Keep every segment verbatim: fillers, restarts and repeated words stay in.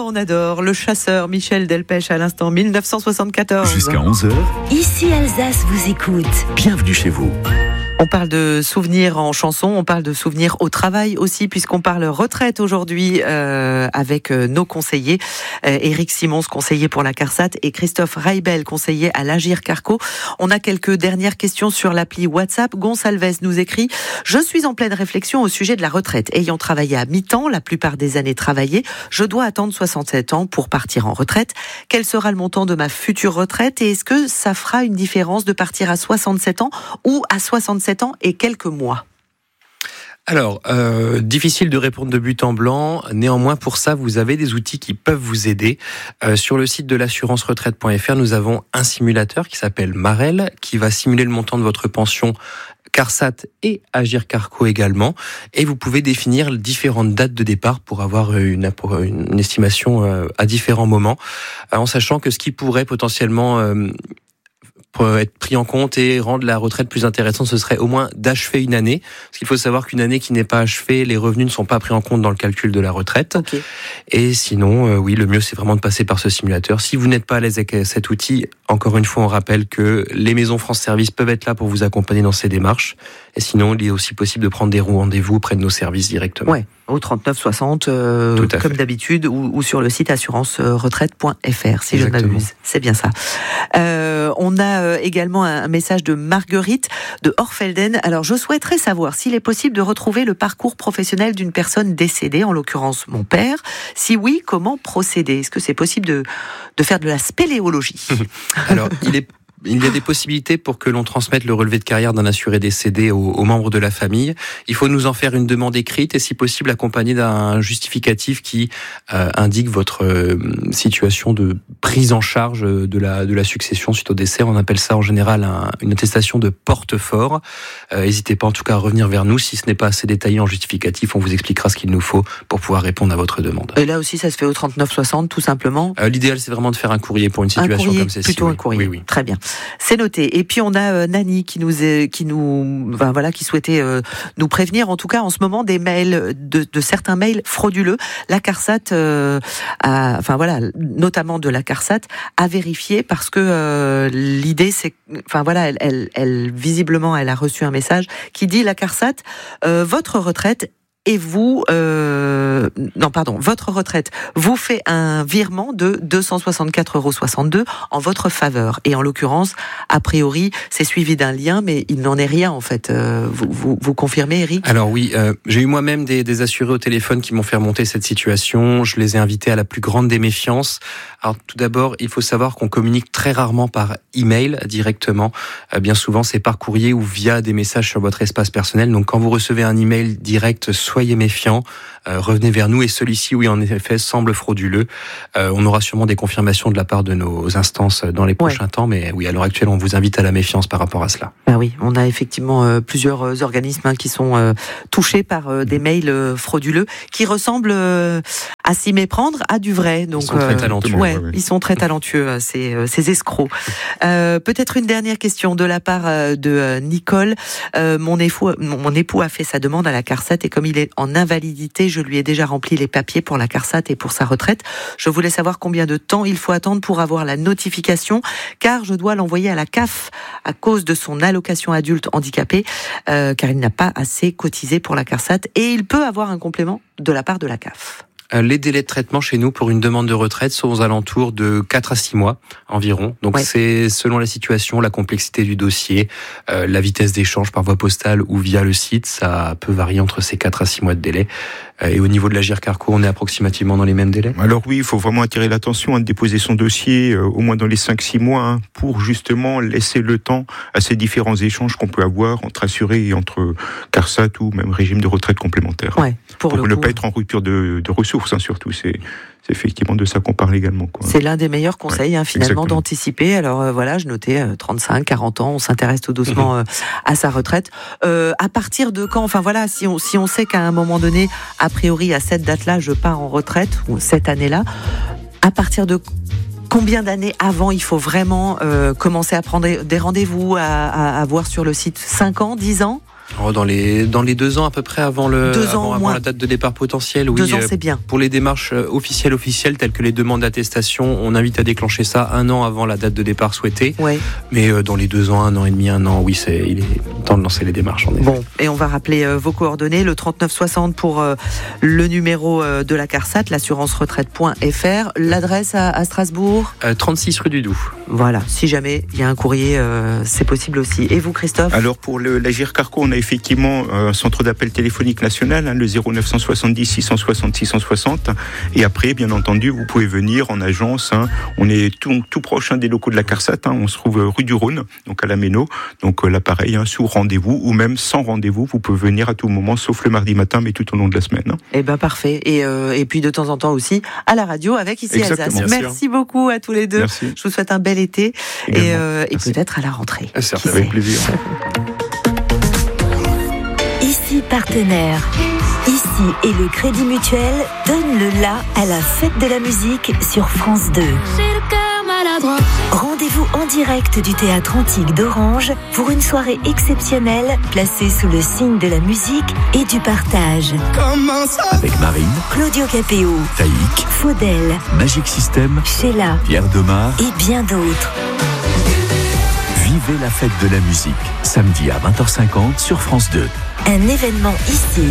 on adore. Le chasseur Michel Delpech à l'instant mille neuf cent soixante-quatorze. Jusqu'à onze heures. Ici Alsace vous écoute. Bienvenue chez vous. On parle de souvenirs en chanson, on parle de souvenirs au travail aussi, puisqu'on parle retraite aujourd'hui euh, avec euh, nos conseillers. Euh, Éric Simons, conseiller pour la CARSAT, et Christophe Reibel, conseiller à l'Agir Carco. On a quelques dernières questions sur l'appli WhatsApp. Gonçalves nous écrit « Je suis en pleine réflexion au sujet de la retraite. Ayant travaillé à mi-temps, la plupart des années travaillées, je dois attendre soixante-sept ans pour partir en retraite. Quel sera le montant de ma future retraite et est-ce que ça fera une différence de partir à soixante-sept ans ou à soixante-sept ans et quelques mois ?» Alors, euh, difficile de répondre de but en blanc. Néanmoins, pour ça, vous avez des outils qui peuvent vous aider. Euh, sur le site de l'assurance retraite point f r, nous avons un simulateur qui s'appelle Marel, qui va simuler le montant de votre pension CARSAT et Agir Carco également. Et vous pouvêtre définir différentes dates de départ pour avoir une, une estimation à différents moments, en sachant que ce qui pourrait potentiellement Euh, être pris en compte et rendre la retraite plus intéressante, ce serait au moins d'achever une année. Parce qu'il faut savoir qu'une année qui n'est pas achevée, les revenus ne sont pas pris en compte dans le calcul de la retraite. Okay. Et sinon, euh, oui, le mieux, c'est vraiment de passer par ce simulateur. Si vous n'êtes pas à l'aise avec cet outil, encore une fois, on rappelle que les maisons France Service peuvent être là pour vous accompagner dans ces démarches. Et sinon, il est aussi possible de prendre des rendez-vous auprès de nos services directement. Ouais. Au trente-neuf soixante, euh, comme fait. d'habitude, ou, ou sur le site assurance retraite point f r, si Exactement. je ne m'abuse. C'est bien ça. Euh, on a également un message de Marguerite de Orfelden. Alors, je souhaiterais savoir s'il est possible de retrouver le parcours professionnel d'une personne décédée, en l'occurrence mon père. Si oui, comment procéder ? Est-ce que c'est possible de, de faire de la spéléologie ? Alors, il est Il y a des possibilités pour que l'on transmette le relevé de carrière d'un assuré décédé aux, aux membres de la famille. Il faut nous en faire une demande écrite et si possible accompagnée d'un justificatif qui euh, indique votre euh, situation de prise en charge de la, de la succession suite au décès. On appelle ça en général un, une attestation de porte-fort. Euh, n'hésitez pas en tout cas à revenir vers nous. Si ce n'est pas assez détaillé en justificatif, on vous expliquera ce qu'il nous faut pour pouvoir répondre à votre demande. Et là aussi, ça se fait au trente-neuf soixante, tout simplement. Euh, l'idéal, c'est vraiment de faire un courrier pour une situation un courrier, comme celle-ci. Plutôt oui. un courrier. Oui, oui. Très bien. C'est noté. Et puis on a euh, Nani qui nous est, qui nous, enfin, voilà, qui souhaitait euh, nous prévenir, en tout cas en ce moment, des mails, de, de certains mails frauduleux. La CARSAT, euh, a, enfin voilà, notamment de la CARSAT, a vérifié parce que euh, l'idée, c'est, enfin voilà, elle, elle, elle, visiblement, elle a reçu un message qui dit la CARSAT, euh, votre retraite. Et vous, euh, non pardon, votre retraite vous fait un virement de deux cent soixante-quatre euros soixante-deux en votre faveur. Et en l'occurrence, a priori, c'est suivi d'un lien, mais il n'en est rien en fait. Euh, vous, vous, vous confirmez, Eric ? Alors oui, euh, j'ai eu moi-même des, des assurés au téléphone qui m'ont fait remonter cette situation. Je les ai invités à la plus grande des méfiances. Alors tout d'abord, il faut savoir qu'on communique très rarement par email directement. Euh, bien souvent, c'est par courrier ou via des messages sur votre espace personnel. Donc quand vous recevez un email direct, soyez méfiants, euh, revenez vers nous et celui-ci, oui, en effet, semble frauduleux. Euh, on aura sûrement des confirmations de la part de nos instances dans les prochains ouais. temps, mais oui, à l'heure actuelle, on vous invite à la méfiance par rapport à cela. Ben oui, on a effectivement euh, plusieurs organismes hein, qui sont euh, touchés par euh, des mails euh, frauduleux qui ressemblent euh, à s'y méprendre à du vrai. Donc, ils sont très euh, talentueux. Ouais, ouais, ils sont très talentueux, ces, euh, ces escrocs. Euh, peut-être une dernière question de la part euh, de euh, Nicole. Euh, mon, époux, mon, mon époux a fait sa demande à la CARSAT et comme il est en invalidité, je lui ai déjà rempli les papiers pour la CARSAT et pour sa retraite. Je voulais savoir combien de temps il faut attendre pour avoir la notification, car je dois l'envoyer à la C A F à cause de son allocation adulte handicapé, euh, car il n'a pas assez cotisé pour la CARSAT et il peut avoir un complément de la part de la C A F. Les délais de traitement chez nous pour une demande de retraite sont aux alentours de quatre à six mois environ. Donc ouais. c'est selon la situation, la complexité du dossier, euh, la vitesse d'échange par voie postale ou via le site, ça peut varier entre ces quatre à six mois de délai. Et au niveau de l'Agir Carco, on est approximativement dans les mêmes délais. Alors oui, il faut vraiment attirer l'attention, hein, de déposer son dossier euh, au moins dans les cinq six mois hein, pour justement laisser le temps à ces différents échanges qu'on peut avoir entre assurés et entre CARSAT ou même régime de retraite complémentaire. Ouais, pour pour le ne coup. pas être en rupture de, de ressources, hein, surtout. C'est, c'est effectivement de ça qu'on parle également. Quoi. C'est l'un des meilleurs conseils ouais, hein, finalement exactement. D'anticiper. Alors euh, voilà, je notais euh, trente-cinq, quarante ans, on s'intéresse tout doucement euh, à sa retraite. Euh, à partir de quand, enfin voilà, si on, si on sait qu'à un moment donné, a priori à cette date-là, je pars en retraite, ou cette année-là, à partir de combien d'années avant il faut vraiment euh, commencer à prendre des rendez-vous, à, à, à voir sur le site ? cinq ans, dix ans ? Oh, dans les dans les deux ans à peu près avant le deux avant, ans, avant moins. la date de départ potentiel. Oui, Deux ans, euh, c'est bien. Pour les démarches officielles officielles telles que les demandes d'attestation, on invite à déclencher ça un an avant la date de départ souhaitée. Ouais. Mais euh, dans les deux ans, un an et demi, un an, oui, c'est il est temps de lancer les démarches. En effet. Bon, et on va rappeler euh, vos coordonnées, le trente-neuf soixante pour euh, le numéro euh, de la CARSAT, l'assurance retraite point f r, l'adresse à, à Strasbourg. Euh, trente-six rue du Doubs. Voilà, si jamais il y a un courrier, euh, c'est possible aussi. Et vous, Christophe? Alors pour le, l'Agir Carco, on a effectivement un centre d'appel téléphonique national, hein, le zéro neuf cent soixante-dix six cent soixante six cent soixante. Et après, bien entendu, vous pouvez venir en agence. Hein. On est tout, tout proche hein, des locaux de la CARSAT. Hein. On se trouve rue du Rhône, donc à la Méno. Donc euh, là, pareil, hein, sous rendez-vous ou même sans rendez-vous, vous pouvez venir à tout moment, sauf le mardi matin, mais tout au long de la semaine. Hein. Eh ben parfait. Et, euh, et puis de temps en temps aussi à la radio avec Ici Exactement. Alsace. Merci beaucoup à tous les deux. Merci. Je vous souhaite un bel été Également. et, euh, et Merci. peut-être à la rentrée. Certes, Qui Avec sait. plaisir. Ici partenaire. Ici et le Crédit Mutuel donne le la à la fête de la musique sur France deux. Rendez-vous en direct du Théâtre Antique d'Orange pour une soirée exceptionnelle placée sous le signe de la musique et du partage. Avec Marine, Claudio Capéo, Taïk, Faudel, Magic System, Sheila Pierre Demar. et bien d'autres. Vivez la fête de la musique. Samedi à vingt heures cinquante sur France deux. Un événement ici.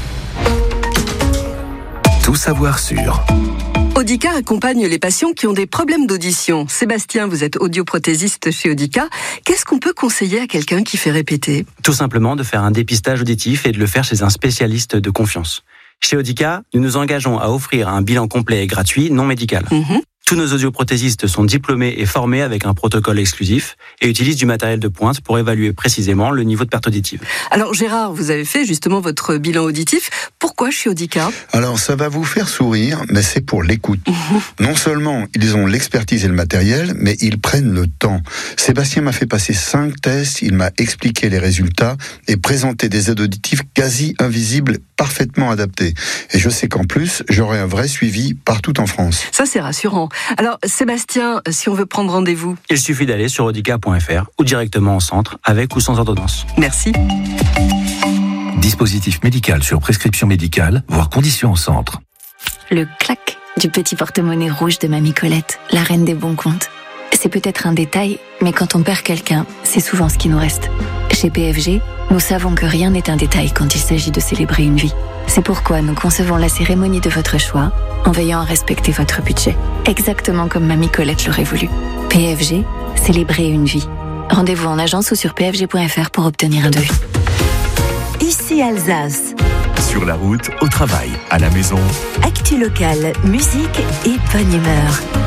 Tout savoir sur. Audica accompagne les patients qui ont des problèmes d'audition. Sébastien, vous êtes audioprothésiste chez Audica. Qu'est-ce qu'on peut conseiller à quelqu'un qui fait répéter ? Tout simplement de faire un dépistage auditif et de le faire chez un spécialiste de confiance. Chez Audica, nous nous engageons à offrir un bilan complet et gratuit non médical. Mmh. Tous nos audioprothésistes sont diplômés et formés avec un protocole exclusif et utilisent du matériel de pointe pour évaluer précisément le niveau de perte auditive. Alors Gérard, vous avez fait justement votre bilan auditif. Pourquoi chez Audica ? Alors, ça va vous faire sourire, mais c'est pour l'écoute. Non seulement ils ont l'expertise et le matériel, mais ils prennent le temps. Sébastien m'a fait passer cinq tests, il m'a expliqué les résultats et présenté des aides auditives quasi invisibles, parfaitement adaptées. Et je sais qu'en plus, j'aurai un vrai suivi partout en France. Ça, c'est rassurant. Alors Sébastien, si on veut prendre rendez-vous ? Il suffit d'aller sur audica point f r ou directement en centre, avec ou sans ordonnance. Merci. Dispositif médical sur prescription médicale, voire conditions au centre. Le clac du petit porte-monnaie rouge de Mamie Colette, la reine des bons comptes. C'est peut-être un détail, mais quand on perd quelqu'un, c'est souvent ce qui nous reste. Chez P F G, nous savons que rien n'est un détail quand il s'agit de célébrer une vie. C'est pourquoi nous concevons la cérémonie de votre choix en veillant à respecter votre budget, exactement comme Mamie Colette l'aurait voulu. P F G, célébrer une vie. Rendez-vous en agence ou sur p f g point f r pour obtenir un devis. Ici Alsace. Sur la route, au travail, à la maison. Actu locale, musique et bonne humeur.